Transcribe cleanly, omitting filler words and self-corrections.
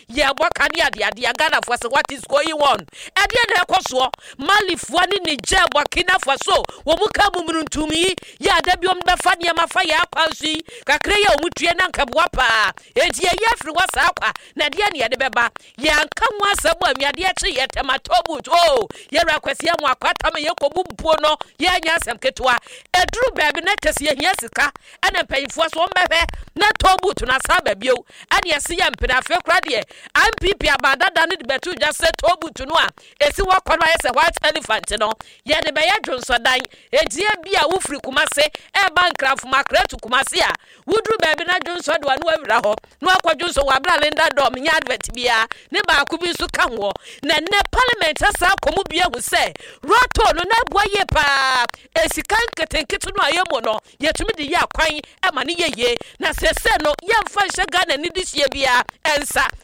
ye boka ne ade Ghana for say what is going on e de na ekoso Malifo ne Niger Burkina Faso wo mu ka mumuntumi ya da biom be fa ne ma fa ya kwansi kakre ya omutue na nkabwa pa enti ye afri wasa akwa na de ne ye de beba ye anka mu asabu amiade ye che ye tematobut ye rakwase mu akwata me ye kobumpuo no ye anya asem ketwa eduru baabi na kese ye hia sika ana payifo so mbehwe na tobut na saba bio ade ye se ye mpena fe kra de MPP abadada ne de betu ja se tobut no a esi wakwa ye se white elephant no ye de be ye dwonsodan edie bia wo firi Kumase e bankraf makretu Kumase a wuduru baabi na dwonsodo anu awira ho no akwadwonso wa bra Linda Dom nya advert bia ne ba ku bi su ka ho na ne parliament asa komu bia hu se roto no na boye pa esikan ketenketu no ayemo no yetumi de ya kwan e ma ne yeye na sese no ye mfa hye Ghana ni dihye bia ensa